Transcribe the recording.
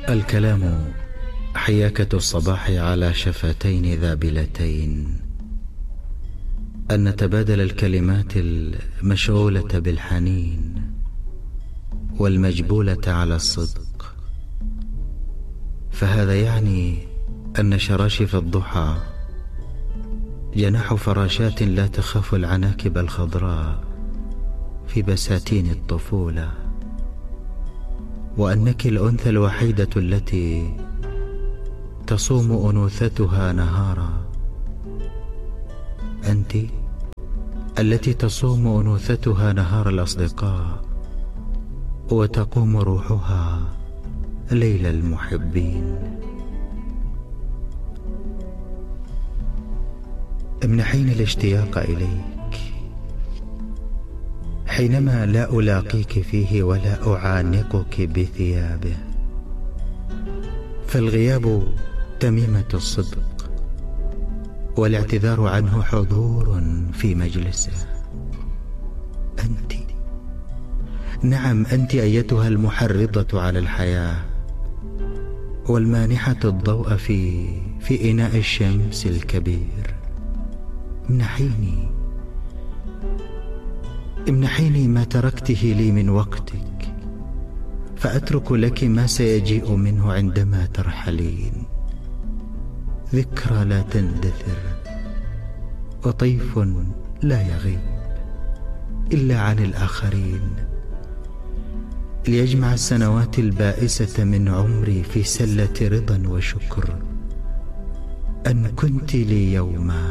الكلام حياكة الصباح على شفتين ذابلتين، أن نتبادل الكلمات المشغولة بالحنين والمجبولة على الصدق، فهذا يعني أن شراشف الضحى جناح فراشات لا تخاف العناكب الخضراء في بساتين الطفولة، وأنك الأنثى الوحيدة التي تصوم أنوثتها نهارا، أنت التي تصوم أنوثتها نهار الأصدقاء وتقوم روحها ليل المحبين. امنحيني الاشتياق إليك حينما لا ألاقيك فيه ولا أعانقك بثيابه، فالغياب تميمة الصدق والاعتذار عنه حضور في مجلسه. أنت، نعم أنت أيتها المحرضة على الحياة والمانحة الضوء في إناء الشمس الكبير. امنحيني ما تركته لي من وقتك، فأترك لك ما سيجيء منه عندما ترحلين. ذكرى لا تندثر وطيف لا يغيب إلا عن الآخرين، ليجمع السنوات البائسة من عمري في سلة رضا وشكر أن كنت لي يوما